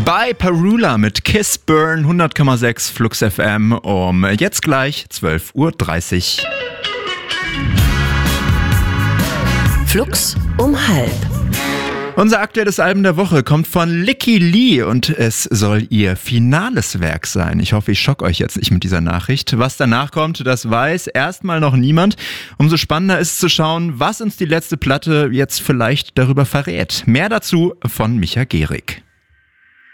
Bei Parula mit Kiss Burn 100,6 Flux FM um jetzt gleich 12:30 Uhr. Flux um 12:30. Unser aktuelles Album der Woche kommt von Lykke Li und es soll ihr finales Werk sein. Ich hoffe, ich schock euch jetzt nicht mit dieser Nachricht. Was danach kommt, das weiß erstmal noch niemand. Umso spannender ist es zu schauen, was uns die letzte Platte jetzt vielleicht darüber verrät. Mehr dazu von Micha Gehrig.